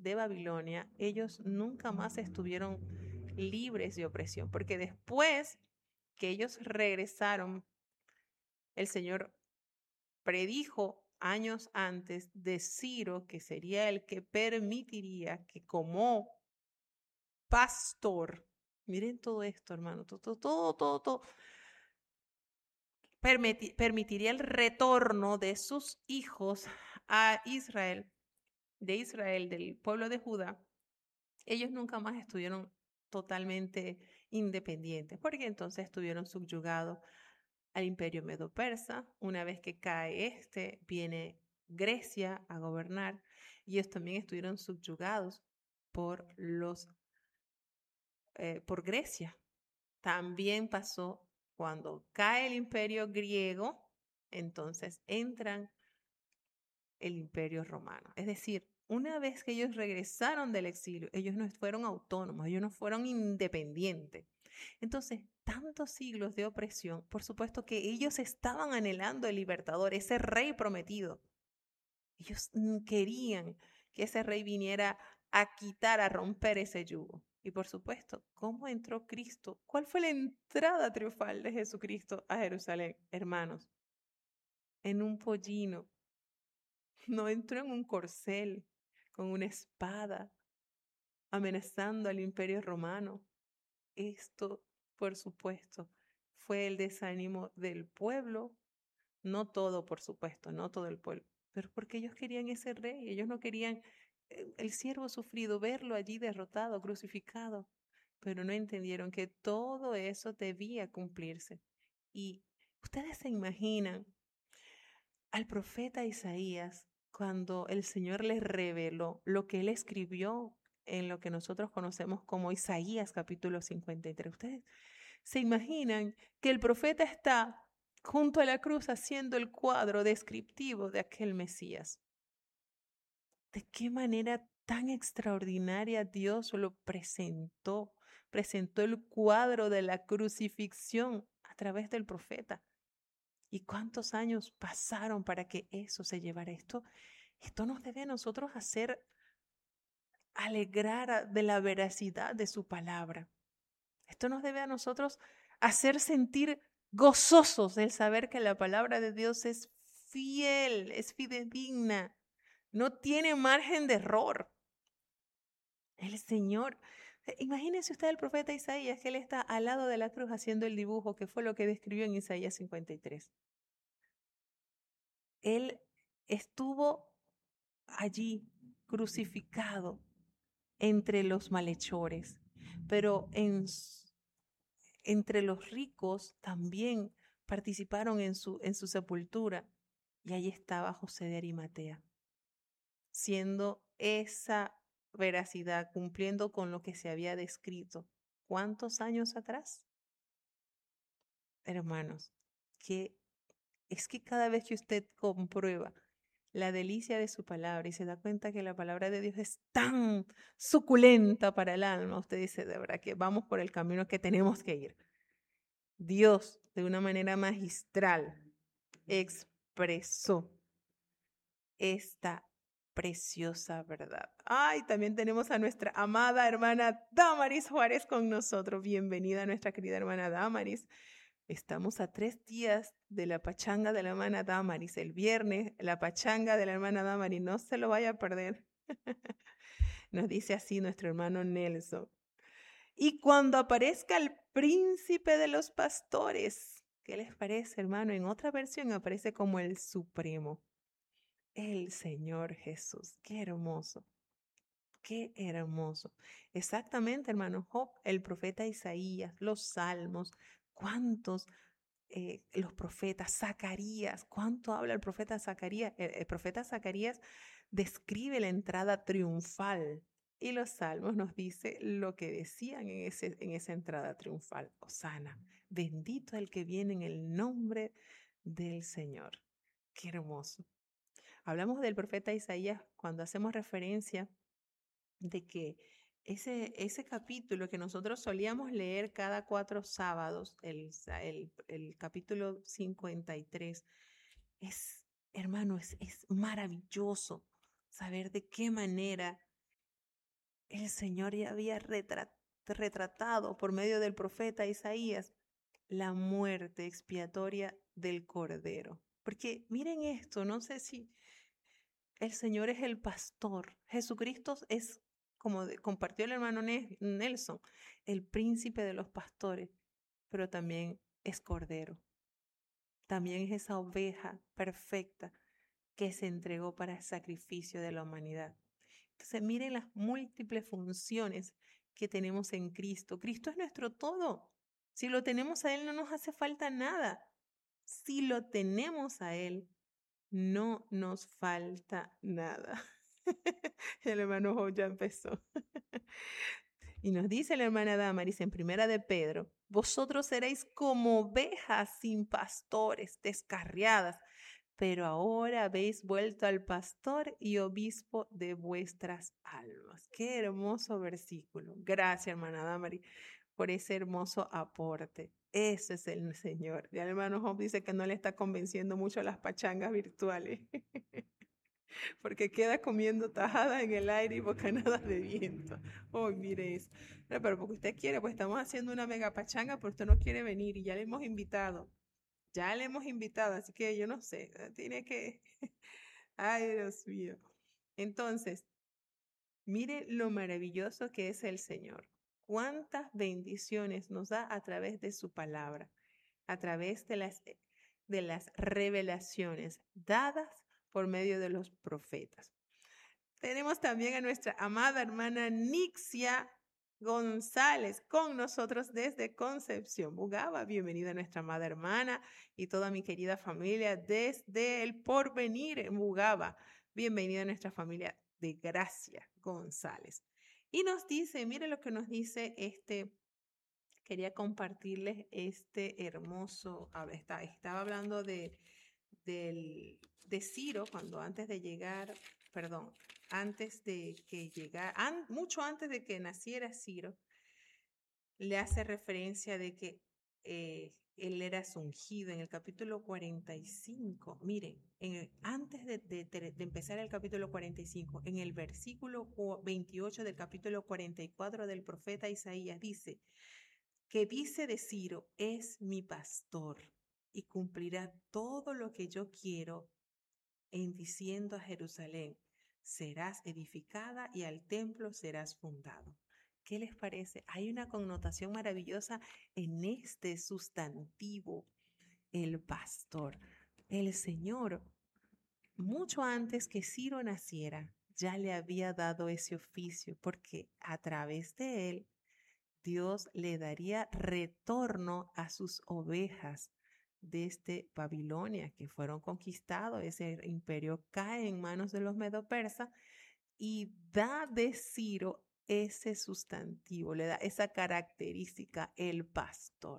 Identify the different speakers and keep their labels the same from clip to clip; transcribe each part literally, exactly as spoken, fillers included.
Speaker 1: de Babilonia, ellos nunca más estuvieron libres de opresión, porque después que ellos regresaron, el Señor predijo años antes de Ciro, que sería el que permitiría que como pastor, miren todo esto, hermano, todo, todo, todo, todo, permiti- permitiría el retorno de sus hijos a Israel, de Israel, del pueblo de Judá. Ellos nunca más estuvieron totalmente independientes, porque entonces estuvieron subyugados al imperio medo-persa. Una vez que cae este, viene Grecia a gobernar, y ellos también estuvieron subyugados por los eh, por Grecia. También pasó cuando cae el imperio griego, entonces entran el imperio romano. Es decir, una vez que ellos regresaron del exilio, ellos no fueron autónomos, ellos no fueron independientes. Entonces, tantos siglos de opresión, por supuesto que ellos estaban anhelando el libertador, ese rey prometido. Ellos querían que ese rey viniera a quitar, a romper ese yugo. Y por supuesto, ¿cómo entró Cristo? ¿Cuál fue la entrada triunfal de Jesucristo a Jerusalén, hermanos? En un pollino. No entró en un corcel con una espada amenazando al imperio romano. Esto, por supuesto, fue el desánimo del pueblo. No todo, por supuesto, no todo el pueblo, pero porque ellos querían ese rey, ellos no querían eh, el siervo sufrido, verlo allí derrotado, crucificado, pero no entendieron que todo eso debía cumplirse. Y ustedes se imaginan al profeta Isaías cuando el Señor les reveló lo que él escribió en lo que nosotros conocemos como Isaías capítulo cincuenta y tres. Ustedes se imaginan que el profeta está junto a la cruz haciendo el cuadro descriptivo de aquel Mesías. ¿De qué manera tan extraordinaria Dios lo presentó? Presentó el cuadro de la crucifixión a través del profeta. ¿Y cuántos años pasaron para que eso se llevara? Esto, esto nos debe a nosotros hacer alegrar de la veracidad de su palabra. Esto nos debe a nosotros hacer sentir gozosos del saber que la palabra de Dios es fiel, es fidedigna, no tiene margen de error. El Señor, imagínense usted el profeta Isaías, que él está al lado de la cruz haciendo el dibujo, que fue lo que describió en Isaías cincuenta y tres. Él estuvo allí crucificado entre los malhechores, pero en entre los ricos también participaron en su, en su sepultura. Y allí estaba José de Arimatea, siendo esa veracidad, cumpliendo con lo que se había descrito. ¿Cuántos años atrás? Hermanos, que es que cada vez que usted comprueba la delicia de su palabra y se da cuenta que la palabra de Dios es tan suculenta para el alma, usted dice, de verdad que vamos por el camino que tenemos que ir. Dios, de una manera magistral, expresó esta preciosa verdad. Ay, también tenemos a nuestra amada hermana Damaris Juárez con nosotros. Bienvenida a nuestra querida hermana Damaris. Estamos a tres días de la pachanga de la hermana Damaris. El viernes, la pachanga de la hermana Damaris. No se lo vaya a perder. Nos dice así nuestro hermano Nelson. Y cuando aparezca el príncipe de los pastores, ¿qué les parece, hermano? En otra versión aparece como el supremo, el Señor Jesús. Qué hermoso, qué hermoso. Exactamente, hermano Job, el profeta Isaías, los salmos, cuántos, eh, los profetas, Zacarías, cuánto habla el profeta Zacarías. El, el profeta Zacarías describe la entrada triunfal. Y los salmos nos dice lo que decían en, ese, en esa entrada triunfal. Hosana, bendito el que viene en el nombre del Señor. Qué hermoso. Hablamos del profeta Isaías cuando hacemos referencia de que ese, ese capítulo que nosotros solíamos leer cada cuatro sábados, el, el, el capítulo cincuenta y tres, es, hermano, es, es maravilloso saber de qué manera el Señor ya había retra- retratado por medio del profeta Isaías la muerte expiatoria del Cordero. Porque miren esto, no sé si el Señor es el pastor, Jesucristo es, como de- compartió el hermano Ne- Nelson, el príncipe de los pastores, pero también es Cordero. También es esa oveja perfecta que se entregó para el sacrificio de la humanidad. Entonces, miren las múltiples funciones que tenemos en Cristo. Cristo es nuestro todo. Si lo tenemos a Él, no nos hace falta nada. Si lo tenemos a Él, no nos falta nada. El hermano Jo ya empezó. Y nos dice la hermana Damaris en Primera de Pedro, vosotros seréis como ovejas sin pastores, descarriadas, pero ahora habéis vuelto al pastor y obispo de vuestras almas. Qué hermoso versículo. Gracias, hermana Damaris, por ese hermoso aporte. Ese es el Señor. Y el hermano Job dice que no le está convenciendo mucho las pachangas virtuales, porque queda comiendo tajadas en el aire y bocanadas de viento. Oh, mire eso. Pero, pero porque usted quiere, pues estamos haciendo una mega pachanga, pero usted no quiere venir y ya le hemos invitado. Ya le hemos invitado, así que yo no sé, tiene que... Ay, Dios mío. Entonces, mire lo maravilloso que es el Señor. Cuántas bendiciones nos da a través de su palabra, a través de las, de las revelaciones dadas por medio de los profetas. Tenemos también a nuestra amada hermana Nixia González con nosotros desde Concepción, Bugaba. Bienvenida a nuestra amada hermana y toda mi querida familia desde el Porvenir en Bugaba. Bienvenida a nuestra familia de Gracia González. Y nos dice, mire lo que nos dice este, quería compartirles este hermoso, a ver, está, estaba hablando de, del, de Ciro cuando antes de llegar, perdón, antes de que llegara, an, mucho antes de que naciera Ciro, le hace referencia de que eh, él era ungido en el capítulo cuarenta y cinco. Miren, en el, antes de, de, de empezar el capítulo cuarenta y cinco, en el versículo veintiocho del capítulo cuarenta y cuatro del profeta Isaías dice, que dice de Ciro, es mi pastor y cumplirá todo lo que yo quiero en diciendo a Jerusalén, serás edificada y al templo serás fundado. ¿Qué les parece? Hay una connotación maravillosa en este sustantivo, el pastor. El Señor, mucho antes que Ciro naciera, ya le había dado ese oficio, porque a través de él, Dios le daría retorno a sus ovejas desde Babilonia, que fueron conquistados. Ese imperio cae en manos de los medo-persas y da de Ciro ese sustantivo, le da esa característica, el pastor.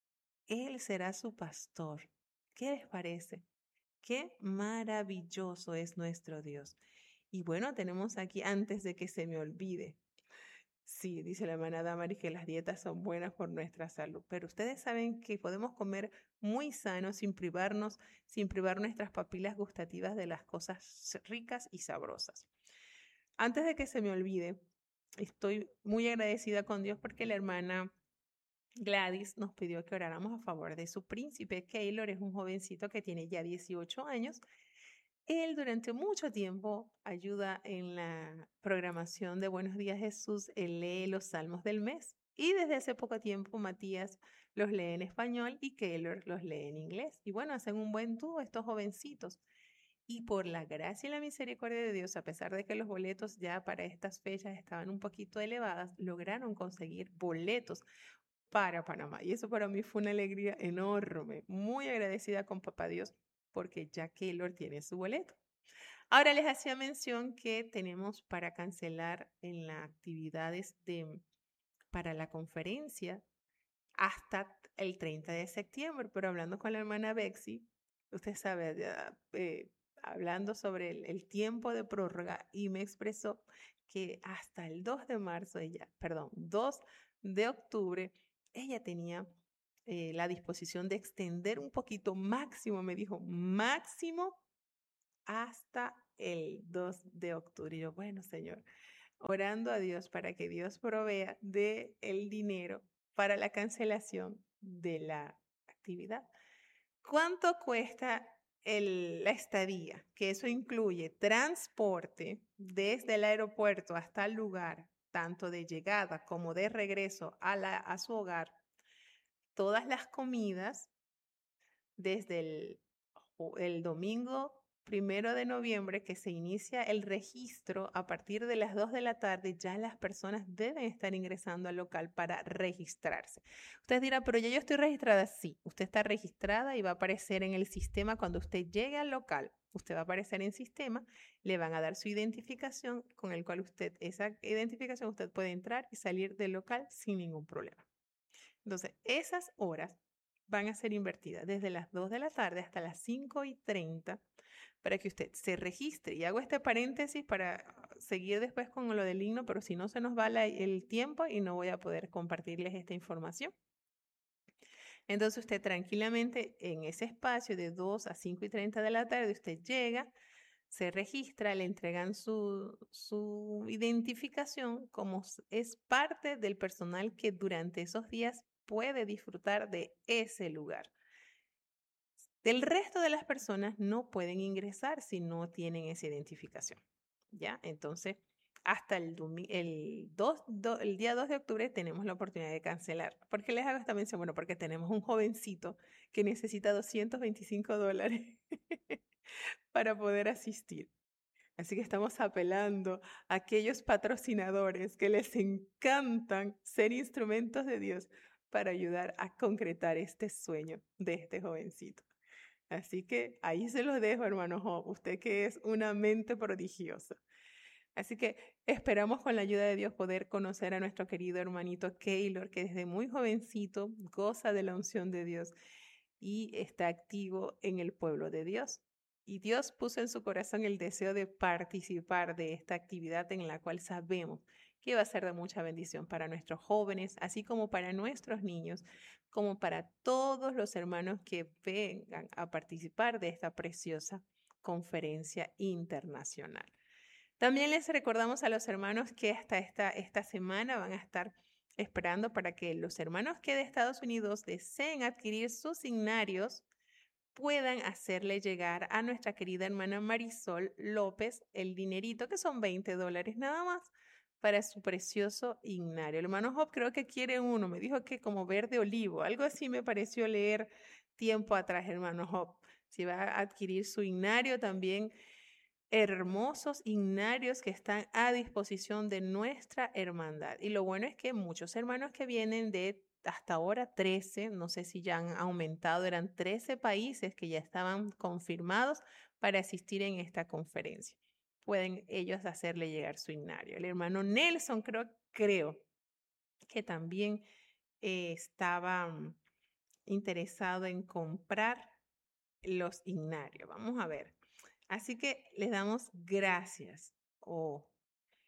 Speaker 1: Él será su pastor. ¿Qué les parece? Qué maravilloso es nuestro Dios. Y bueno, tenemos aquí, antes de que se me olvide, sí, dice la hermana Damaris que las dietas son buenas por nuestra salud, pero ustedes saben que podemos comer muy sano sin privarnos, sin privar nuestras papilas gustativas de las cosas ricas y sabrosas. Antes de que se me olvide, estoy muy agradecida con Dios porque la hermana Gladys nos pidió que oráramos a favor de su príncipe. Keylor es un jovencito que tiene ya dieciocho años. Él durante mucho tiempo ayuda en la programación de Buenos Días Jesús. Él lee los salmos del mes y desde hace poco tiempo Matías los lee en español y Keylor los lee en inglés. Y bueno, hacen un buen dúo estos jovencitos. Y por la gracia y la misericordia de Dios, a pesar de que los boletos ya para estas fechas estaban un poquito elevadas, lograron conseguir boletos para Panamá. Y eso para mí fue una alegría enorme. Muy agradecida con Papá Dios porque ya Keylor tiene su boleto. Ahora les hacía mención que tenemos para cancelar en las actividades de, para la conferencia hasta el treinta de septiembre, pero hablando con la hermana Bexy, usted sabe, ya, eh, hablando sobre el, el tiempo de prórroga y me expresó que hasta el dos de marzo, ella, perdón, dos de octubre, ella tenía eh, la disposición de extender un poquito máximo, me dijo, máximo hasta el dos de octubre. Y yo, bueno, Señor, orando a Dios para que Dios provea de el dinero para la cancelación de la actividad. ¿Cuánto cuesta el, la estadía? Que eso incluye transporte desde el aeropuerto hasta el lugar, tanto de llegada como de regreso a, la, a su hogar, todas las comidas desde el, el domingo primero de noviembre, que se inicia el registro a partir de las dos de la tarde, ya las personas deben estar ingresando al local para registrarse. Usted dirá, pero ya yo estoy registrada. Sí, usted está registrada y va a aparecer en el sistema cuando usted llegue al local. Usted va a aparecer en sistema, le van a dar su identificación con el cual usted, esa identificación usted puede entrar y salir del local sin ningún problema. Entonces, esas horas van a ser invertidas desde las dos de la tarde hasta las cinco y treinta para que usted se registre. Y hago este paréntesis para seguir después con lo del himno, pero si no se nos va la, el tiempo y no voy a poder compartirles esta información. Entonces usted tranquilamente en ese espacio de dos a cinco y treinta de la tarde, usted llega, se registra, le entregan su, su identificación como es parte del personal que durante esos días puede disfrutar de ese lugar. El resto de las personas no pueden ingresar si no tienen esa identificación, ¿ya? Entonces, hasta el, el, dos, do, el día dos de octubre tenemos la oportunidad de cancelar. ¿Por qué les hago esta mención? Bueno, porque tenemos un jovencito que necesita doscientos veinticinco dólares para poder asistir. Así que estamos apelando a aquellos patrocinadores que les encantan ser instrumentos de Dios para ayudar a concretar este sueño de este jovencito. Así que ahí se los dejo, hermano Job, usted que es una mente prodigiosa. Así que esperamos con la ayuda de Dios poder conocer a nuestro querido hermanito Keylor, que desde muy jovencito goza de la unción de Dios y está activo en el pueblo de Dios. Y Dios puso en su corazón el deseo de participar de esta actividad en la cual sabemos que va a ser de mucha bendición para nuestros jóvenes, así como para nuestros niños, como para todos los hermanos que vengan a participar de esta preciosa conferencia internacional. También les recordamos a los hermanos que hasta esta, esta semana van a estar esperando para que los hermanos que de Estados Unidos deseen adquirir sus signarios puedan hacerle llegar a nuestra querida hermana Marisol López el dinerito, que son veinte dólares nada más, para su precioso ignario. El hermano Job creo que quiere uno, me dijo que como verde olivo, algo así me pareció leer tiempo atrás, hermano Job. Si va a adquirir su ignario, también hermosos ignarios que están a disposición de nuestra hermandad. Y lo bueno es que muchos hermanos que vienen de hasta ahora trece, no sé si ya han aumentado, eran trece países que ya estaban confirmados para asistir en esta conferencia. Pueden ellos hacerle llegar su ignario. El hermano Nelson creo, creo que también eh, estaba um, interesado en comprar los ignarios. Vamos a ver. Así que les damos gracias o oh,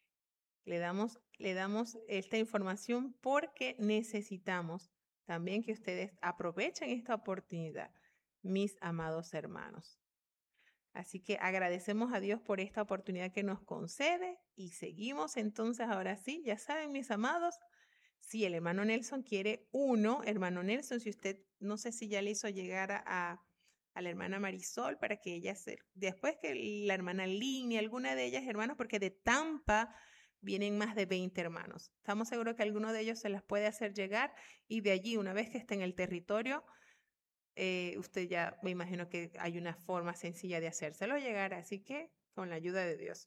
Speaker 1: le damos, le damos esta información porque necesitamos también que ustedes aprovechen esta oportunidad, mis amados hermanos. Así que agradecemos a Dios por esta oportunidad que nos concede y seguimos entonces ahora sí, ya saben mis amados, si el hermano Nelson quiere uno, hermano Nelson, si usted no sé si ya le hizo llegar a, a a la hermana Marisol para que ella se, después que la hermana Lini, alguna de ellas hermanos, porque de Tampa vienen más de veinte hermanos. Estamos seguros que alguno de ellos se las puede hacer llegar y de allí, una vez que esté en el territorio, eh, usted ya me imagino que hay una forma sencilla de hacérselo llegar, así que con la ayuda de Dios.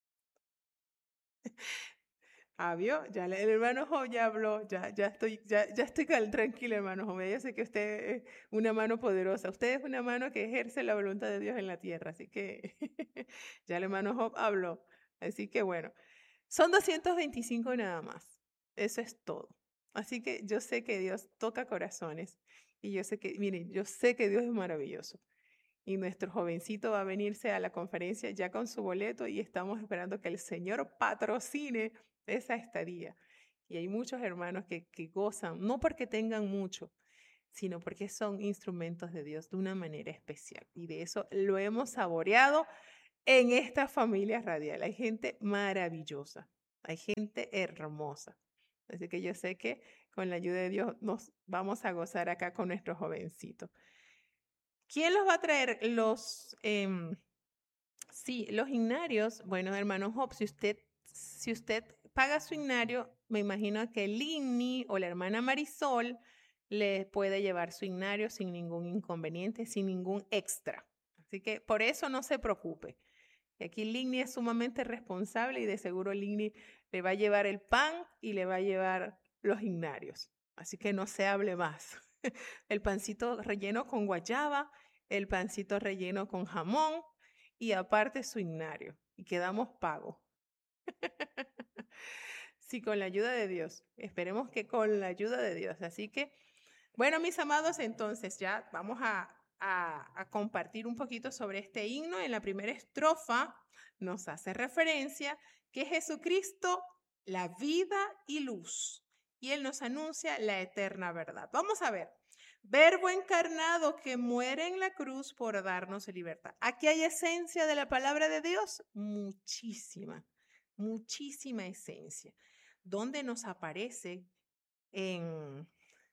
Speaker 1: Ah, ¿vio? Ya el hermano Job ya habló, ya, ya estoy, ya, ya estoy tranquila, hermano Job. Ya sé que usted es una mano poderosa. Usted es una mano que ejerce la voluntad de Dios en la tierra. Así que ya el hermano Job habló. Así que bueno, son doscientos veinticinco nada más. Eso es todo. Así que yo sé que Dios toca corazones. Y yo sé que, miren, yo sé que Dios es maravilloso. Y nuestro jovencito va a venirse a la conferencia ya con su boleto y estamos esperando que el Señor patrocine esa estadía. Y hay muchos hermanos que, que gozan, no porque tengan mucho, sino porque son instrumentos de Dios de una manera especial. Y de eso lo hemos saboreado en esta familia radial. Hay gente maravillosa. Hay gente hermosa. Así que yo sé que con la ayuda de Dios nos vamos a gozar acá con nuestros jovencitos. ¿Quién los va a traer? Los, eh, sí, los ignarios. Bueno, hermano Job, si usted, si usted paga su ignario, me imagino que Linny o la hermana Marisol le puede llevar su ignario sin ningún inconveniente, sin ningún extra. Así que por eso no se preocupe. Aquí Linny es sumamente responsable y de seguro Linny le va a llevar el pan y le va a llevar los ignarios. Así que no se hable más. El pancito relleno con guayaba, el pancito relleno con jamón y aparte su ignario. Y quedamos pagos. Sí, con la ayuda de Dios. Esperemos que con la ayuda de Dios. Así que, bueno, mis amados, entonces ya vamos a, a, a compartir un poquito sobre este himno. En la primera estrofa nos hace referencia que Jesucristo, la vida y luz, y Él nos anuncia la eterna verdad. Vamos a ver. Verbo encarnado que muere en la cruz por darnos libertad. Aquí hay esencia de la palabra de Dios, muchísima, muchísima esencia. ¿Dónde nos aparece en...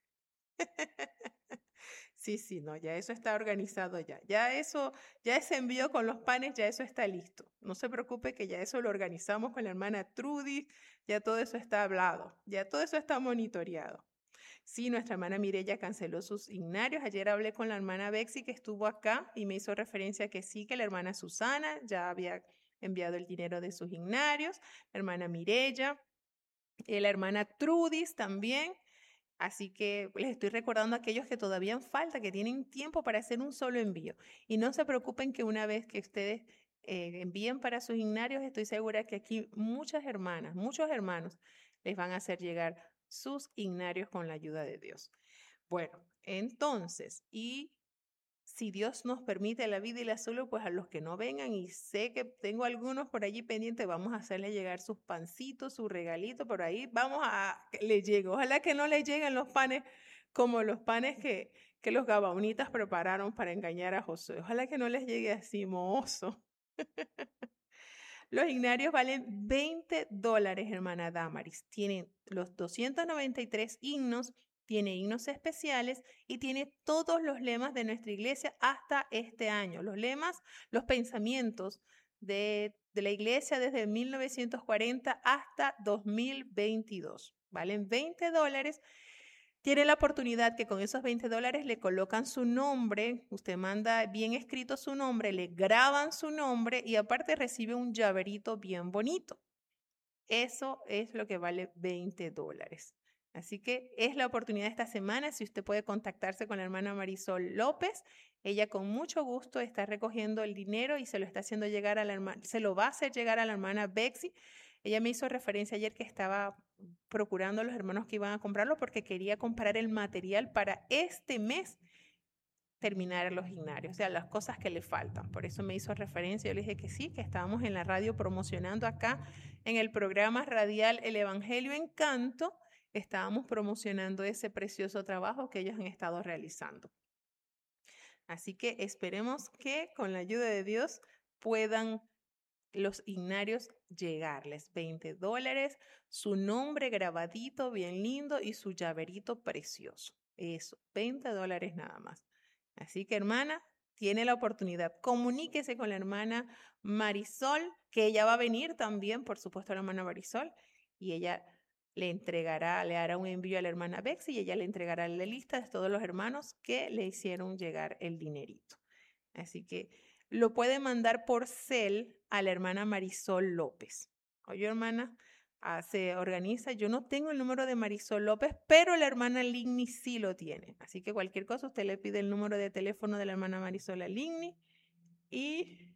Speaker 1: Sí, sí, no, ya eso está organizado ya. Ya eso, ya ese envío con los panes, ya eso está listo. No se preocupe que ya eso lo organizamos con la hermana Trudy, ya todo eso está hablado, ya todo eso está monitoreado. Sí, nuestra hermana Mirella canceló sus ignarios. Ayer hablé con la hermana Bexy que estuvo acá y me hizo referencia que sí, que la hermana Susana ya había enviado el dinero de sus ignarios, la hermana Mirella, eh, la hermana Trudis también. Así que les estoy recordando a aquellos que todavía falta, que tienen tiempo para hacer un solo envío. Y no se preocupen que una vez que ustedes eh, envíen para sus ignarios, estoy segura que aquí muchas hermanas, muchos hermanos les van a hacer llegar sus ignarios con la ayuda de Dios. Bueno, entonces, y si Dios nos permite la vida y la salud, pues a los que no vengan, y sé que tengo algunos por allí pendientes, vamos a hacerle llegar sus pancitos, su regalito, por ahí vamos a que le llegue. Ojalá que no le lleguen los panes como los panes que, que los gabaonitas prepararon para engañar a Josué. Ojalá que no les llegue así, mozo. Los ignarios valen veinte dólares, hermana Damaris. Tienen los doscientos noventa y tres himnos, tiene himnos especiales y tiene todos los lemas de nuestra iglesia hasta este año. Los lemas, los pensamientos de, de la iglesia desde mil novecientos cuarenta hasta dos mil veintidós. Valen veinte dólares. Tiene la oportunidad que con esos veinte dólares le colocan su nombre, usted manda bien escrito su nombre, le graban su nombre y aparte recibe un llaverito bien bonito. Eso es lo que vale veinte dólares. Así que es la oportunidad esta semana, si usted puede contactarse con la hermana Marisol López, ella con mucho gusto está recogiendo el dinero y se lo está haciendo llegar a la hermana, se lo va a hacer llegar a la hermana Bexy. Ella me hizo referencia ayer que estaba procurando a los hermanos que iban a comprarlo porque quería comprar el material para este mes terminar los ignarios, o sea, las cosas que le faltan. Por eso me hizo referencia, yo le dije que sí, que estábamos en la radio promocionando acá en el programa radial El Evangelio en Canto, estábamos promocionando ese precioso trabajo que ellos han estado realizando. Así que esperemos que con la ayuda de Dios puedan los ignarios llegarles. veinte dólares, su nombre grabadito bien lindo y su llaverito precioso. Eso, veinte dólares nada más. Así que hermana, tiene la oportunidad. Comuníquese con la hermana Marisol, que ella va a venir también, por supuesto, la hermana Marisol, y ella le entregará, le hará un envío a la hermana Bexy y ella le entregará la lista de todos los hermanos que le hicieron llegar el dinerito. Así que lo puede mandar por cel a la hermana Marisol López. Oye, hermana, ah, se organiza. Yo no tengo el número de Marisol López, pero la hermana Ligny sí lo tiene. Así que cualquier cosa, usted le pide el número de teléfono de la hermana Marisol a Ligny. Y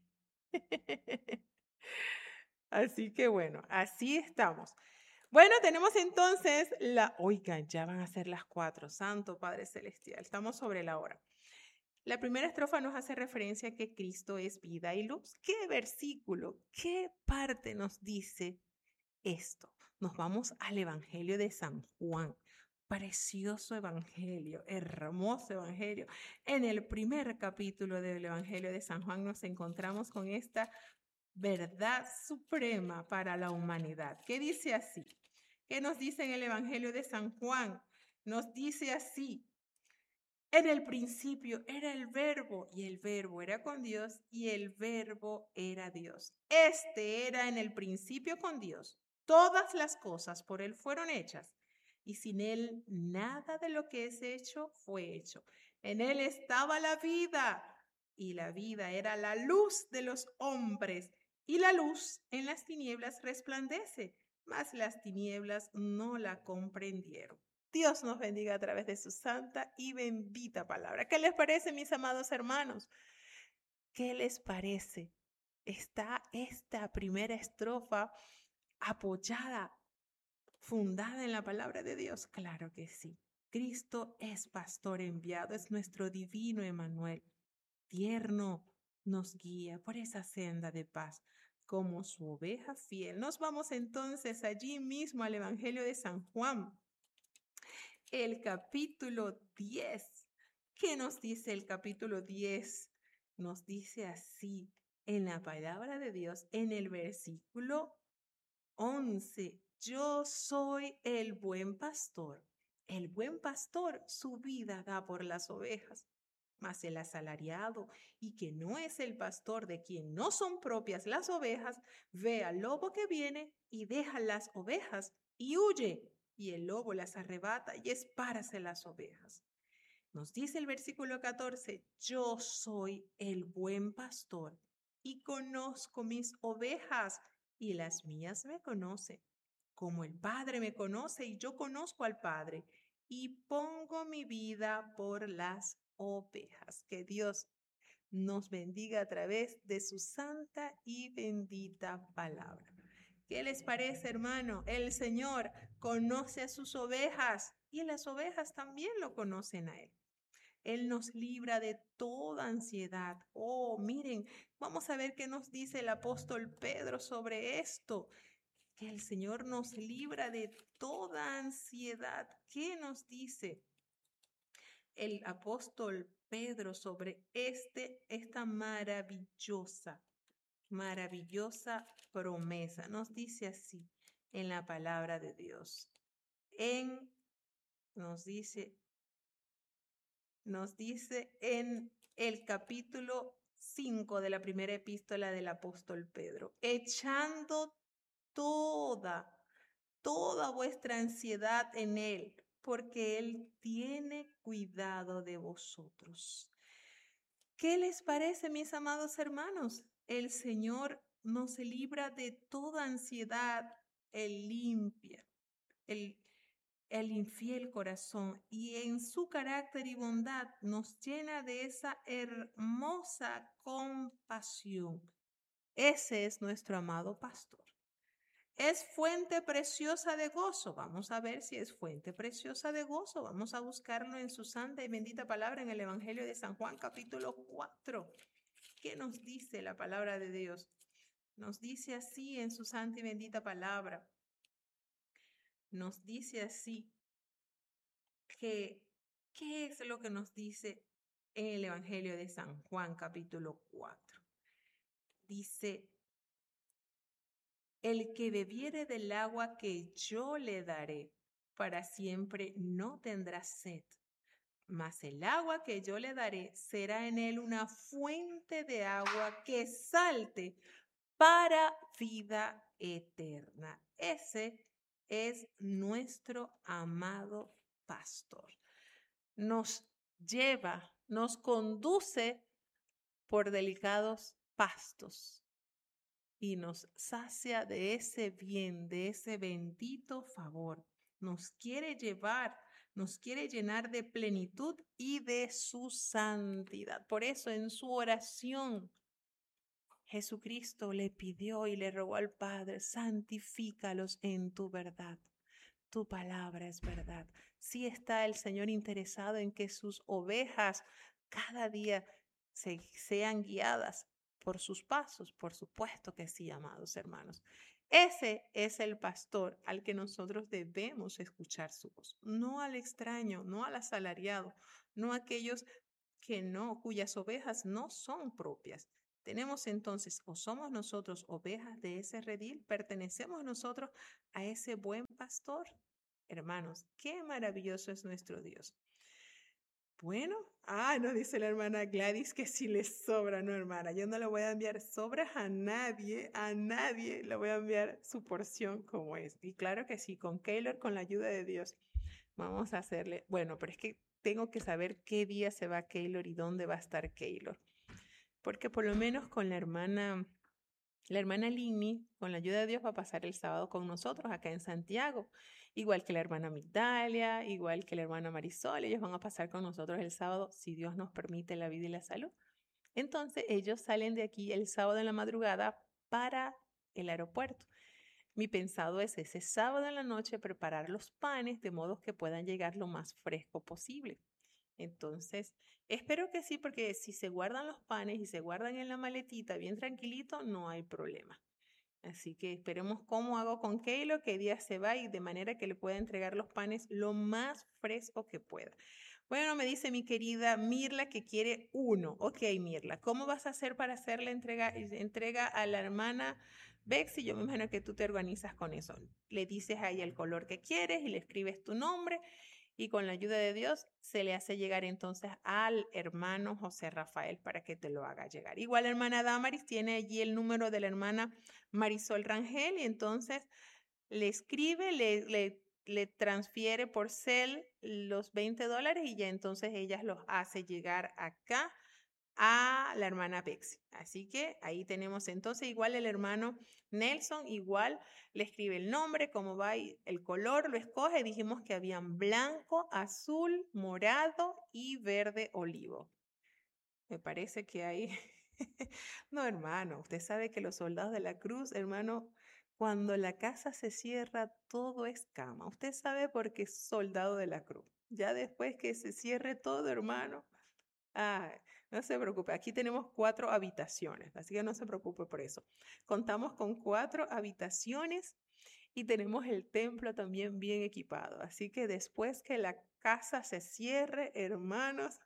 Speaker 1: así que bueno, así estamos. Bueno, tenemos entonces la... Oigan, ya van a ser las cuatro. Santo Padre Celestial, estamos sobre la hora. La primera estrofa nos hace referencia a que Cristo es vida y luz. ¿Qué versículo, qué parte nos dice esto? Nos vamos al Evangelio de San Juan. Precioso Evangelio, hermoso Evangelio. En el primer capítulo del Evangelio de San Juan nos encontramos con esta verdad suprema para la humanidad. ¿Qué dice así? ¿Qué nos dice en el Evangelio de San Juan? Nos dice así: en el principio era el Verbo, y el Verbo era con Dios, y el Verbo era Dios. Este era en el principio con Dios. Todas las cosas por Él fueron hechas, y sin Él nada de lo que es hecho fue hecho. En Él estaba la vida, y la vida era la luz de los hombres, y la luz en las tinieblas resplandece, mas las tinieblas no la comprendieron. Dios nos bendiga a través de su santa y bendita palabra. ¿Qué les parece, mis amados hermanos? ¿Qué les parece? ¿Está esta primera estrofa apoyada, fundada en la palabra de Dios? Claro que sí. Cristo es pastor enviado, es nuestro divino Emmanuel. Tierno nos guía por esa senda de paz como su oveja fiel. Nos vamos entonces allí mismo al Evangelio de San Juan, el capítulo diez. ¿Qué nos dice el capítulo diez? Nos dice así en la palabra de Dios, en el versículo once: yo soy el buen pastor. El buen pastor su vida da por las ovejas. Mas el asalariado, y que no es el pastor, de quien no son propias las ovejas, ve al lobo que viene y deja las ovejas y huye, y el lobo las arrebata y espárase las ovejas. Nos dice el versículo catorce: yo soy el buen pastor y conozco mis ovejas, y las mías me conocen, como el Padre me conoce y yo conozco al Padre, y pongo mi vida por las ovejas. Que Dios nos bendiga a través de su santa y bendita palabra. ¿Qué les parece, hermano? El Señor conoce a sus ovejas y las ovejas también lo conocen a Él. Él nos libra de toda ansiedad. Oh, miren, vamos a ver qué nos dice el apóstol Pedro sobre esto. Que el Señor nos libra de toda ansiedad. ¿Qué nos dice el apóstol Pedro sobre este, esta maravillosa, maravillosa promesa? Nos dice así en la palabra de Dios. En, nos dice, nos dice en el capítulo cinco de la primera epístola del apóstol Pedro: echando toda, toda vuestra ansiedad en Él, porque Él tiene cuidado de vosotros. ¿Qué les parece, mis amados hermanos? El Señor nos libra de toda ansiedad, Él limpia el, el infiel corazón, y en su carácter y bondad nos llena de esa hermosa compasión. Ese es nuestro amado pastor. Es fuente preciosa de gozo. Vamos a ver si es fuente preciosa de gozo. Vamos a buscarlo en su santa y bendita palabra en el Evangelio de San Juan, capítulo cuatro. ¿Qué nos dice la palabra de Dios? Nos dice así en su santa y bendita palabra. Nos dice así que, ¿qué es lo que nos dice en el Evangelio de San Juan, capítulo cuatro? Dice: el que bebiere del agua que yo le daré, para siempre no tendrá sed, mas el agua que yo le daré será en él una fuente de agua que salte para vida eterna. Ese es nuestro amado pastor. Nos lleva, nos conduce por delicados pastos y nos sacia de ese bien, de ese bendito favor. Nos quiere llevar, nos quiere llenar de plenitud y de su santidad. Por eso en su oración, Jesucristo le pidió y le rogó al Padre: santifícalos en tu verdad. Tu palabra es verdad. Sí está el Señor interesado en que sus ovejas cada día se, sean guiadas por sus pasos, por supuesto que sí, amados hermanos. Ese es el pastor al que nosotros debemos escuchar su voz, no al extraño, no al asalariado, no a aquellos que no, cuyas ovejas no son propias. Tenemos entonces, o somos nosotros ovejas de ese redil, pertenecemos nosotros a ese buen pastor. Hermanos, qué maravilloso es nuestro Dios. Bueno, ah, nos dice la hermana Gladys que si le sobra, no hermana, yo no le voy a enviar sobras a nadie, a nadie le voy a enviar su porción como es. Y claro que sí, con Keylor, con la ayuda de Dios, vamos a hacerle, bueno, pero es que tengo que saber qué día se va Keylor y dónde va a estar Keylor. Porque por lo menos con la hermana, la hermana Lini, con la ayuda de Dios, va a pasar el sábado con nosotros acá en Santiago. Igual que la hermana Migdalia, igual que la hermana Marisol, ellos van a pasar con nosotros el sábado, si Dios nos permite la vida y la salud. Entonces ellos salen de aquí el sábado en la madrugada para el aeropuerto. Mi pensado es ese sábado en la noche preparar los panes de modo que puedan llegar lo más fresco posible. Entonces, espero que sí, porque si se guardan los panes y se guardan en la maletita bien tranquilito, no hay problema. Así que esperemos cómo hago con Keilo, qué día se va y de manera que le pueda entregar los panes lo más fresco que pueda. Bueno, me dice mi querida Mirla que quiere uno. Ok, Mirla, ¿cómo vas a hacer para hacer la entrega, entrega a la hermana Bexy? Yo me imagino que tú te organizas con eso. Le dices a ella el color que quieres y le escribes tu nombre y con la ayuda de Dios se le hace llegar entonces al hermano José Rafael para que te lo haga llegar. Igual la hermana Damaris tiene allí el número de la hermana Marisol Rangel y entonces le escribe, le, le, le transfiere por cel los veinte dólares y ya entonces ella los hace llegar acá a la hermana Bexy. Así que ahí tenemos entonces igual el hermano Nelson, igual le escribe el nombre, cómo va y el color, lo escoge. Dijimos que habían blanco, azul, morado y verde olivo. Me parece que hay... No, hermano, usted sabe que los soldados de la cruz, hermano, cuando la casa se cierra, todo es cama. Usted sabe porque es soldado de la cruz. Ya después que se cierre todo, hermano, ah, no se preocupe, aquí tenemos cuatro habitaciones, así que no se preocupe por eso. Contamos con cuatro habitaciones y tenemos el templo también bien equipado. Así que después que la casa se cierre, hermanos,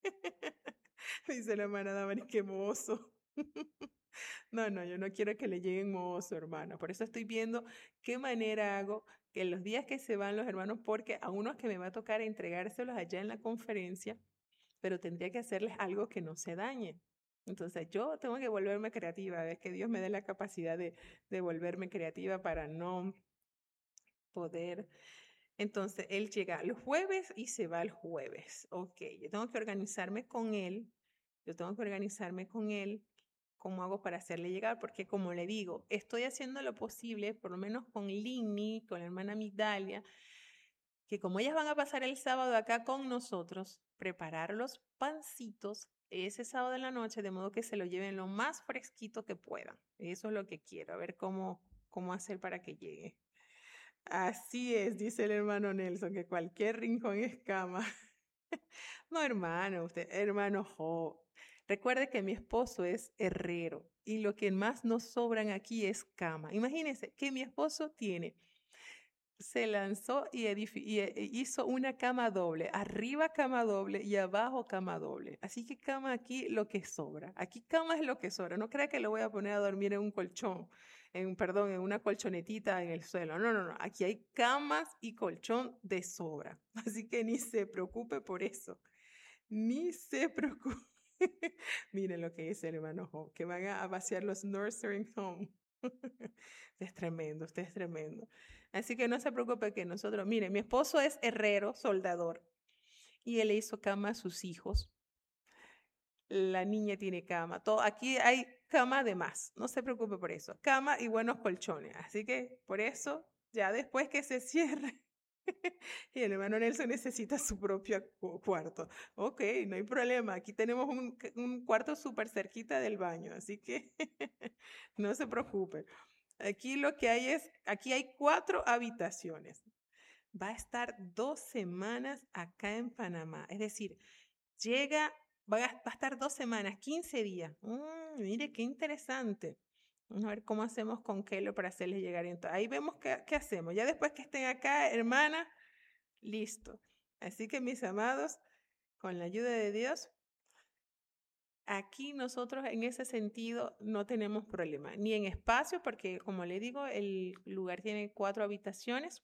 Speaker 1: dice la hermana Damaris, qué mozo. No, no, yo no quiero que le lleguen mozo, hermana. Por eso estoy viendo qué manera hago que los días que se van los hermanos, porque a unos que me va a tocar entregárselos allá en la conferencia, pero tendría que hacerles algo que no se dañe. Entonces yo tengo que volverme creativa, es que Dios me dé la capacidad de, de volverme creativa para no poder. Entonces él llega los jueves y se va el jueves. Ok, yo tengo que organizarme con él, yo tengo que organizarme con él, cómo hago para hacerle llegar, porque como le digo, estoy haciendo lo posible, por lo menos con Lini, con la hermana Migdalia, que como ellas van a pasar el sábado acá con nosotros, preparar los pancitos ese sábado en la noche, de modo que se lo lleven lo más fresquito que puedan. Eso es lo que quiero, a ver cómo, cómo hacer para que llegue. Así es, dice el hermano Nelson, que cualquier rincón es cama. No, hermano, usted, hermano Jo. Recuerde que mi esposo es herrero y lo que más nos sobran aquí es cama. Imagínense que mi esposo tiene se lanzó y, y hizo una cama doble, arriba cama doble y abajo cama doble. Así que cama aquí lo que sobra. Aquí cama es lo que sobra. No crea que lo voy a poner a dormir en un colchón, en, perdón, en una colchonetita en el suelo. No, no, no. Aquí hay camas y colchón de sobra. Así que ni se preocupe por eso. Ni se preocupe. Miren lo que dice el hermano Job, que van a vaciar los nursing home. Usted es tremendo, usted es tremendo. Así que no se preocupe que nosotros, mire, mi esposo es herrero, soldador, y él le hizo cama a sus hijos. La niña tiene cama. Todo, aquí hay cama de más, no se preocupe por eso. Cama y buenos colchones. Así que por eso, ya después que se cierre, y el hermano Nelson necesita su propio cuarto. Ok, no hay problema. Aquí tenemos un, un cuarto súper cerquita del baño, así que no se preocupe. Aquí lo que hay es, aquí hay cuatro habitaciones. Va a estar dos semanas acá en Panamá. Es decir, llega, va a, va a estar dos semanas, quince días. Mm, mire, qué interesante. Vamos a ver cómo hacemos con Kelo para hacerles llegar. Entonces, ahí vemos qué, qué hacemos. Ya después que estén acá, hermana, listo. Así que mis amados, con la ayuda de Dios, aquí nosotros en ese sentido no tenemos problema, ni en espacio, porque como le digo, el lugar tiene cuatro habitaciones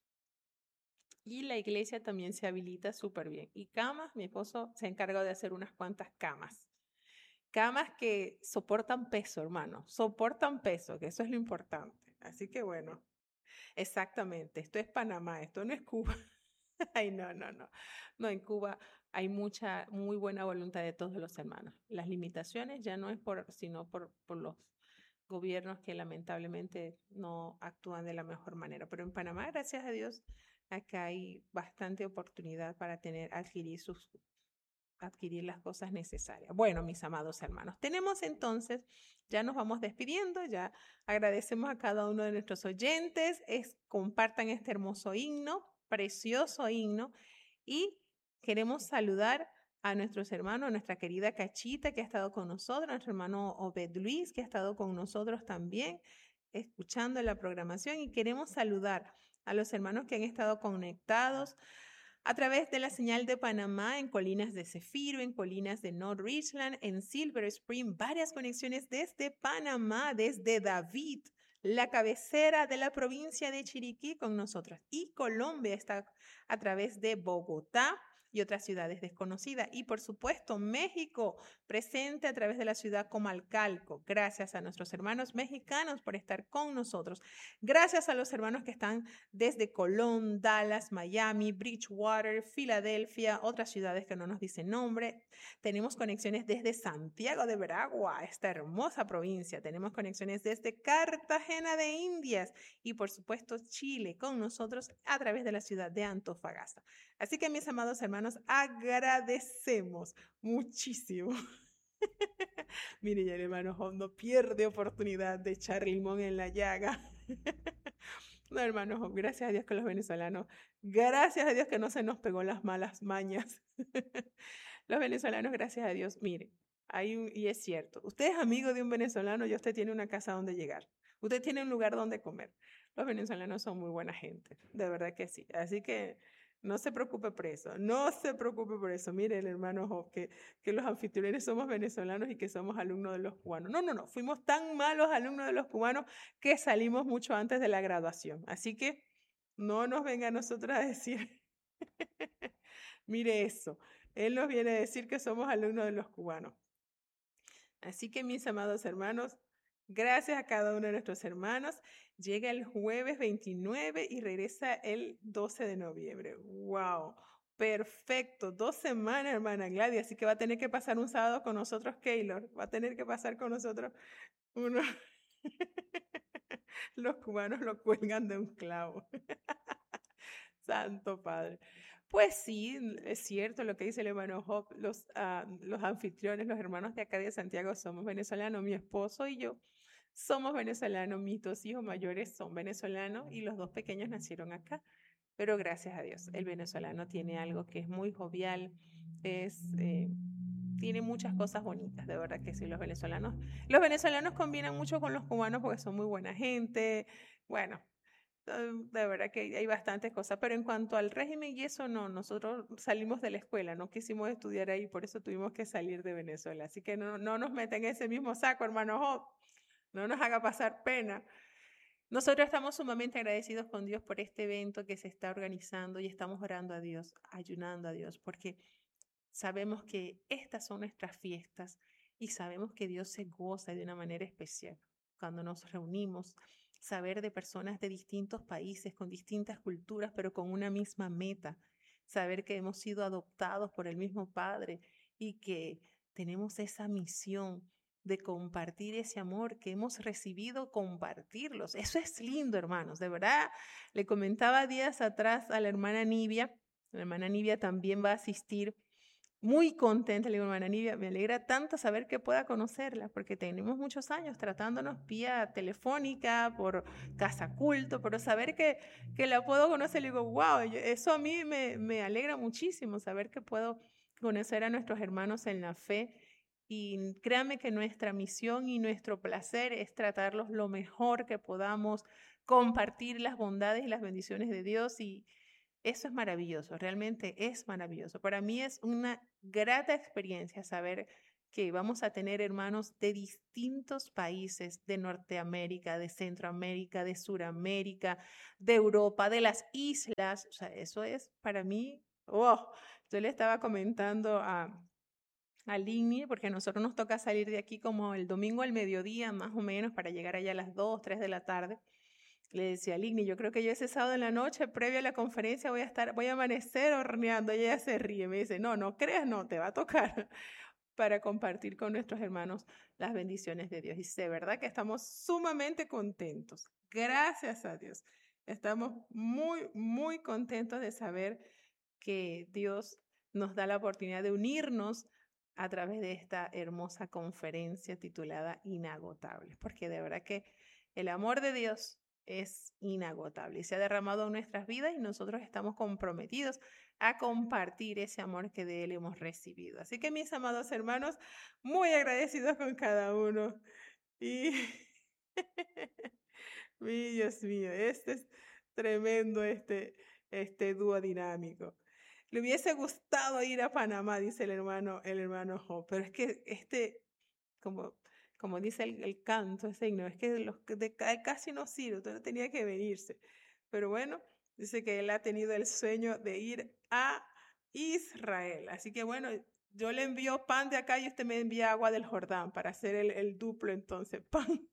Speaker 1: y la iglesia también se habilita súper bien. Y camas, mi esposo se ha encargado de hacer unas cuantas camas. Camas que soportan peso, hermano, soportan peso, que eso es lo importante. Así que bueno, exactamente, esto es Panamá, esto no es Cuba. Ay, no, no, no. No, en Cuba hay mucha, muy buena voluntad de todos los hermanos. Las limitaciones ya no es por, sino por, por los gobiernos que lamentablemente no actúan de la mejor manera. Pero en Panamá, gracias a Dios, acá hay bastante oportunidad para tener, adquirir sus, adquirir las cosas necesarias. Bueno, mis amados hermanos, tenemos entonces, ya nos vamos despidiendo, ya agradecemos a cada uno de nuestros oyentes, es, compartan este hermoso himno, precioso himno, y queremos saludar a nuestros hermanos, a nuestra querida Cachita que ha estado con nosotros, a nuestro hermano Obed Luis que ha estado con nosotros también, escuchando la programación, y queremos saludar a los hermanos que han estado conectados a través de la señal de Panamá en Colinas de Zefiro, en Colinas de North Richland, en Silver Spring, varias conexiones desde Panamá, desde David, la cabecera de la provincia de Chiriquí con nosotros. Y Colombia está a través de Bogotá y otras ciudades desconocidas. Y por supuesto, México presente a través de la ciudad Comalcalco. Gracias a nuestros hermanos mexicanos por estar con nosotros. Gracias a los hermanos que están desde Colón, Dallas, Miami, Bridgewater, Filadelfia, otras ciudades que no nos dicen nombre. Tenemos conexiones desde Santiago de Veragua, esta hermosa provincia. Tenemos conexiones desde Cartagena de Indias y por supuesto Chile con nosotros a través de la ciudad de Antofagasta. Así que mis amados hermanos, agradecemos muchísimo. Mire, ya el hermano Job no pierde oportunidad de echar limón en la llaga. No, hermano Job, gracias a Dios que los venezolanos, gracias a Dios que no se nos pegó las malas mañas. Los venezolanos, gracias a Dios, mire, hay un, y es cierto, usted es amigo de un venezolano y usted tiene una casa donde llegar. Usted tiene un lugar donde comer. Los venezolanos son muy buena gente, de verdad que sí. Así que no se preocupe por eso, no se preocupe por eso. Mire, el hermano Job, que, que los anfitriones somos venezolanos y que somos alumnos de los cubanos. No, no, no, fuimos tan malos alumnos de los cubanos que salimos mucho antes de la graduación. Así que no nos venga a nosotros a decir, mire eso, él nos viene a decir que somos alumnos de los cubanos. Así que mis amados hermanos, gracias a cada uno de nuestros hermanos. Llega el jueves veintinueve y regresa el doce de noviembre. ¡Wow! Perfecto. Dos semanas, hermana Gladys. Así que va a tener que pasar un sábado con nosotros, Keylor. Va a tener que pasar con nosotros uno. Los cubanos lo cuelgan de un clavo. Santo Padre. Pues sí, es cierto lo que dice el hermano Job. Los, uh, los anfitriones, los hermanos de acá de Santiago somos venezolanos. Mi esposo y yo somos venezolanos. Mis dos hijos mayores son venezolanos y los dos pequeños nacieron acá. Pero gracias a Dios, el venezolano tiene algo que es muy jovial, es, eh, tiene muchas cosas bonitas, de verdad que sí, los venezolanos. Los venezolanos combinan mucho con los cubanos porque son muy buena gente. Bueno, de verdad que hay bastantes cosas, pero en cuanto al régimen y eso no, nosotros salimos de la escuela, no quisimos estudiar ahí, por eso tuvimos que salir de Venezuela. Así que no, no nos meten en ese mismo saco, hermano Job, no nos haga pasar pena. Nosotros estamos sumamente agradecidos con Dios por este evento que se está organizando y estamos orando a Dios, ayunando a Dios, porque sabemos que estas son nuestras fiestas y sabemos que Dios se goza de una manera especial cuando nos reunimos. Saber de personas de distintos países, con distintas culturas, pero con una misma meta. Saber que hemos sido adoptados por el mismo Padre y que tenemos esa misión de compartir ese amor que hemos recibido, compartirlos. Eso es lindo, hermanos, de verdad. Le comentaba días atrás a la hermana Nivia, la hermana Nivia también va a asistir. Muy contenta, le digo, hermana Nivia, me alegra tanto saber que pueda conocerla, porque tenemos muchos años tratándonos vía telefónica, por casa culto, pero saber que, que la puedo conocer, le digo, wow, eso a mí me, me alegra muchísimo, saber que puedo conocer a nuestros hermanos en la fe. Y créanme que nuestra misión y nuestro placer es tratarlos lo mejor que podamos, compartir las bondades y las bendiciones de Dios, y eso es maravilloso, realmente es maravilloso. Para mí es una grata experiencia saber que vamos a tener hermanos de distintos países, de Norteamérica, de Centroamérica, de Suramérica, de Europa, de las islas. O sea, eso es para mí, wow. Yo le estaba comentando a, a Ligny, porque a nosotros nos toca salir de aquí como el domingo al mediodía, más o menos, para llegar allá a las dos, tres de la tarde. Le decía a Ligny, yo creo que yo ese sábado en la noche, previo a la conferencia, voy a estar, voy a amanecer horneando. Y ella se ríe, me dice, no, no creas, no, te va a tocar para compartir con nuestros hermanos las bendiciones de Dios. Y de verdad que estamos sumamente contentos. Gracias a Dios. Estamos muy, muy contentos de saber que Dios nos da la oportunidad de unirnos a través de esta hermosa conferencia titulada Inagotables, porque de verdad que el amor de Dios es inagotable y se ha derramado en nuestras vidas y nosotros estamos comprometidos a compartir ese amor que de Él hemos recibido. Así que mis amados hermanos, muy agradecidos con cada uno. Y, mi Dios mío, este es tremendo, este, este dúo dinámico. Le hubiese gustado ir a Panamá, dice el hermano, el hermano Job, pero es que este, como, como dice el, el canto, ese himno, es que los de casi no sirve, entonces tenía que venirse. Pero bueno, dice que él ha tenido el sueño de ir a Israel. Así que bueno, yo le envío pan de acá y usted me envía agua del Jordán para hacer el, el duplo entonces, pan.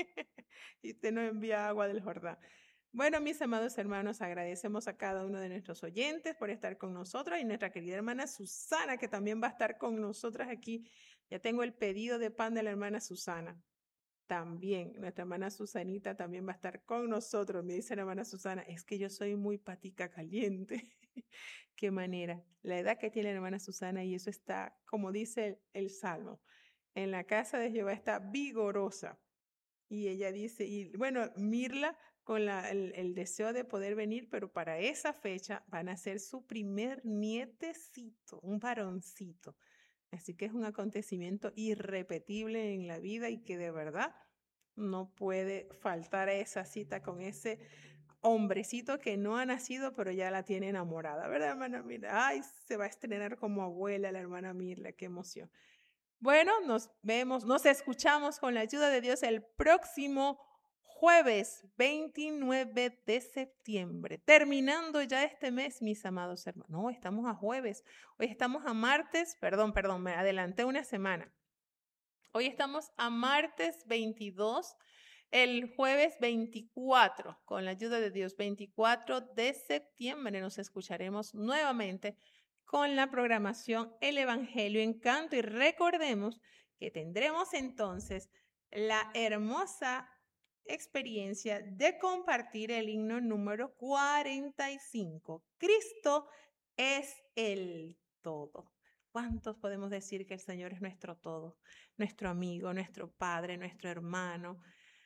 Speaker 1: Y usted nos envía agua del Jordán. Bueno, mis amados hermanos, agradecemos a cada uno de nuestros oyentes por estar con nosotros y nuestra querida hermana Susana, que también va a estar con nosotras aquí. Ya tengo el pedido de pan de la hermana Susana. También, nuestra hermana Susanita también va a estar con nosotros. Me dice la hermana Susana, es que yo soy muy patica caliente. Qué manera. La edad que tiene la hermana Susana, y eso está, como dice el, el Salmo, en la casa de Jehová está vigorosa. Y ella dice, y bueno, Mirla con la, el, el deseo de poder venir, pero para esa fecha van a ser su primer nietecito, un varoncito. Así que es un acontecimiento irrepetible en la vida y que de verdad no puede faltar a esa cita con ese hombrecito que no ha nacido, pero ya la tiene enamorada, ¿verdad, hermana Mirla? Ay, se va a estrenar como abuela la hermana Mirla, qué emoción. Bueno, nos vemos, nos escuchamos con la ayuda de Dios el próximo jueves veintinueve de septiembre. Terminando ya este mes, mis amados hermanos. No, estamos a jueves. Hoy estamos a martes, perdón, perdón, me adelanté una semana. Hoy estamos a martes veintidós, el jueves veinticuatro, con la ayuda de Dios, veinticuatro de septiembre nos escucharemos nuevamente con la programación El Evangelio en Canto y recordemos que tendremos entonces la hermosa experiencia de compartir el himno número cuarenta y cinco. Cristo es el todo. ¿Cuántos podemos decir que el Señor es nuestro todo? Nuestro amigo, nuestro padre, nuestro hermano?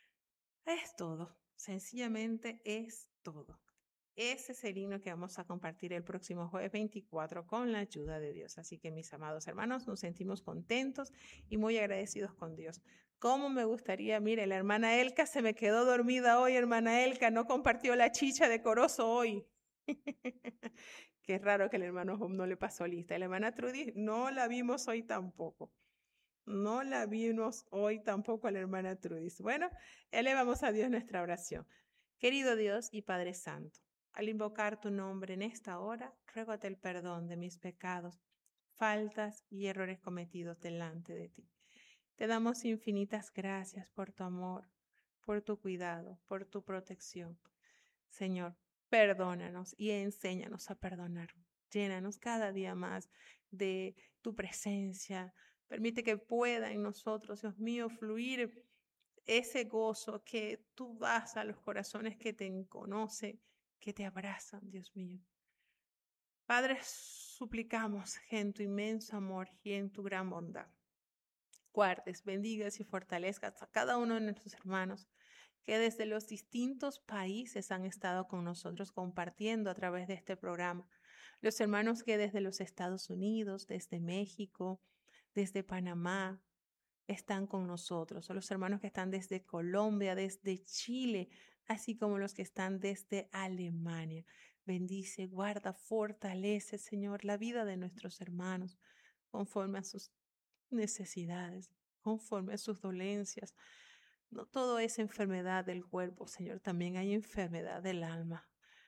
Speaker 1: Es todo, sencillamente es todo. Ese es el himno que vamos a compartir el próximo jueves veinticuatro con la ayuda de Dios. Así que mis amados hermanos, nos sentimos contentos y muy agradecidos con Dios. ¿Cómo me gustaría? Mire, la hermana Elka se me quedó dormida hoy, hermana Elka, no compartió la chicha de corozo hoy. Qué raro que el hermano Job no le pasó lista. La hermana Trudy no la vimos hoy tampoco. No la vimos hoy tampoco a la hermana Trudy. Bueno, elevamos a Dios nuestra oración. Querido Dios y Padre Santo, al invocar tu nombre en esta hora, ruégate el perdón de mis pecados, faltas y errores cometidos delante de ti. Te damos infinitas gracias por tu amor, por tu cuidado, por tu protección. Señor, perdónanos y enséñanos a perdonar. Llénanos cada día más de tu presencia. Permite que pueda en nosotros, Dios mío, fluir ese gozo que tú das a los corazones que te conocen, que te abrazan, Dios mío. Padre, suplicamos que en tu inmenso amor y en tu gran bondad guardes, bendigas y fortalezcas a cada uno de nuestros hermanos que desde los distintos países han estado con nosotros compartiendo a través de este programa. Los hermanos que desde los Estados Unidos, desde México, desde Panamá, están con nosotros. Los hermanos que están desde Colombia, desde Chile, así como los que están desde Alemania. Bendice, guarda, fortalece, Señor, la vida de nuestros hermanos conforme a sus necesidades, conforme a sus dolencias. No todo es enfermedad del cuerpo, Señor, también hay enfermedad del alma,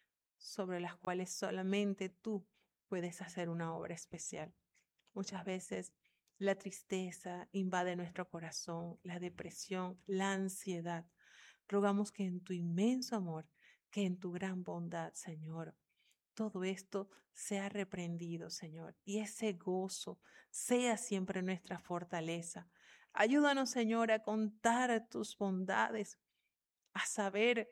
Speaker 1: sobre las cuales solamente tú puedes hacer una obra especial. Muchas veces la tristeza invade nuestro corazón, la depresión, la ansiedad. Rogamos que en tu inmenso amor, que en tu gran bondad, Señor, todo esto sea reprendido, Señor, y ese gozo sea siempre nuestra fortaleza. Ayúdanos, Señor, a contar tus bondades, a saber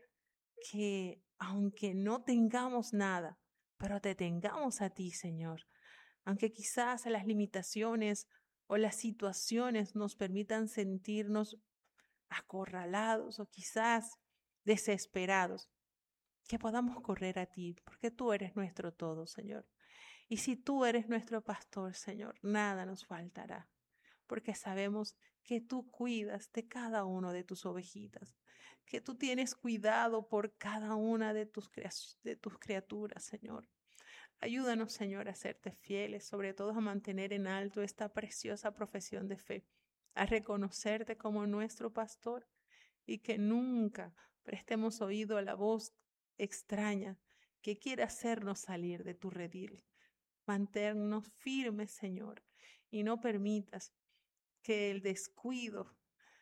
Speaker 1: que aunque no tengamos nada, pero te tengamos a ti, Señor. Aunque quizás las limitaciones o las situaciones nos permitan sentirnos acorralados o quizás desesperados, que podamos correr a ti, porque tú eres nuestro todo, Señor. Y si tú eres nuestro pastor, Señor, nada nos faltará, porque sabemos que tú cuidas de cada uno de tus ovejitas, que tú tienes cuidado por cada una de tus, de tus criaturas, Señor. Ayúdanos, Señor, a serte fieles, sobre todo a mantener en alto esta preciosa profesión de fe, a reconocerte como nuestro pastor y que nunca prestemos oído a la voz extraña que quiere hacernos salir de tu redil. Manténnos firmes, Señor, y no permitas que el descuido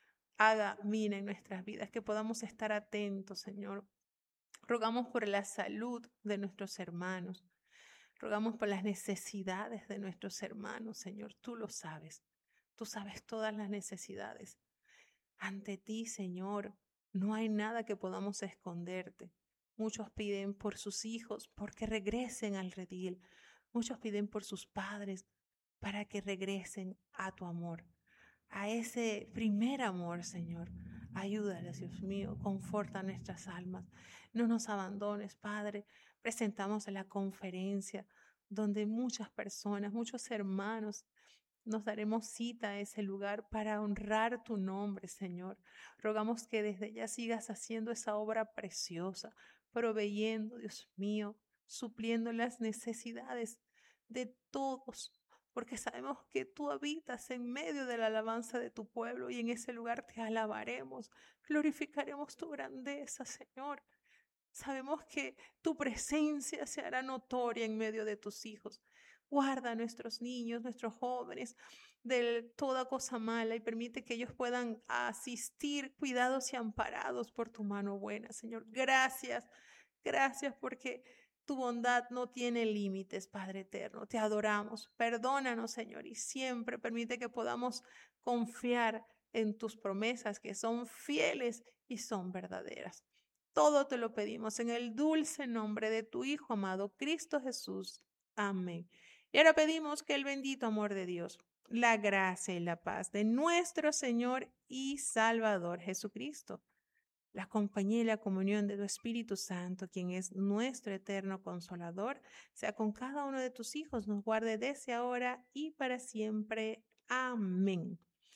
Speaker 1: haga mina en nuestras vidas, que podamos estar atentos, Señor. Rogamos por la salud de nuestros hermanos. Rogamos por las necesidades de nuestros hermanos, Señor. Tú lo sabes. Tú sabes todas las necesidades. Ante ti, Señor, no hay nada que podamos esconderte. Muchos piden por sus hijos porque regresen al redil. Muchos piden por sus padres para que regresen a tu amor, a ese primer amor, Señor. Ayúdales, Dios mío, conforta nuestras almas. No nos abandones, Padre. Presentamos la conferencia donde muchas personas, muchos hermanos, nos daremos cita a ese lugar para honrar tu nombre, Señor. Rogamos que desde ya sigas haciendo esa obra preciosa, proveyendo, Dios mío, supliendo las necesidades de todos, porque sabemos que tú habitas en medio de la alabanza de tu pueblo y en ese lugar te alabaremos, glorificaremos tu grandeza, Señor. Sabemos que tu presencia se hará notoria en medio de tus hijos. Guarda a nuestros niños, nuestros jóvenes de toda cosa mala y permite que ellos puedan asistir cuidados y amparados por tu mano buena, Señor. Gracias, gracias porque tu bondad no tiene límites, Padre eterno. Te adoramos. Perdónanos, Señor, y siempre permite que podamos confiar en tus promesas que son fieles y son verdaderas. Todo te lo pedimos en el dulce nombre de tu Hijo amado, Cristo Jesús. Amén. Y ahora pedimos que el bendito amor de Dios, la gracia y la paz de nuestro Señor y Salvador Jesucristo, la compañía y la comunión de tu Espíritu Santo, quien es nuestro eterno consolador, sea con cada uno de tus hijos, nos guarde desde ahora y para siempre. Amén.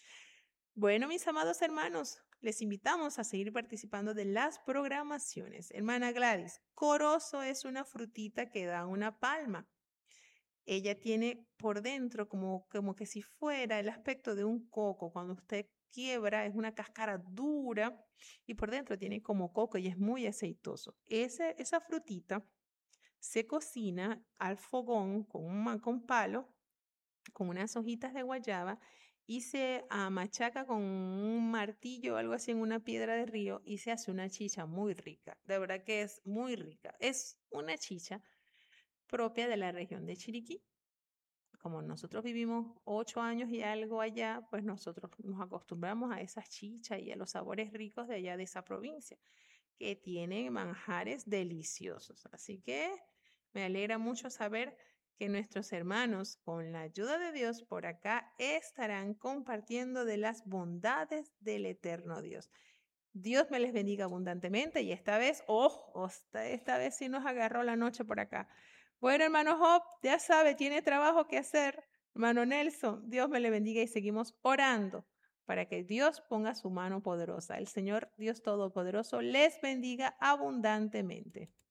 Speaker 1: Bueno, mis amados hermanos, les invitamos a seguir participando de las programaciones. Hermana Gladys, corozo es una frutita que da una palma. Ella tiene por dentro como, como que si fuera el aspecto de un coco. Cuando usted quiebra es una cáscara dura y por dentro tiene como coco y es muy aceitoso. Ese, esa frutita se cocina al fogón con un, con palo, con unas hojitas de guayaba y se uh, machaca con un martillo o algo así en una piedra de río y se hace una chicha muy rica. De verdad que es muy rica. Es una chicha propia de la región de Chiriquí. Como nosotros vivimos ocho años y algo allá, pues nosotros nos acostumbramos a esas chichas y a los sabores ricos de allá de esa provincia, que tienen manjares deliciosos. Así que me alegra mucho saber que nuestros hermanos, con la ayuda de Dios, por acá estarán compartiendo de las bondades del eterno Dios. Dios me les bendiga abundantemente y esta vez, oh, esta, esta vez sí nos agarró la noche por acá. Bueno, hermano Job, ya sabe, tiene trabajo que hacer. Hermano Nelson, Dios me le bendiga y seguimos orando para que Dios ponga su mano poderosa. El Señor Dios Todopoderoso les bendiga abundantemente.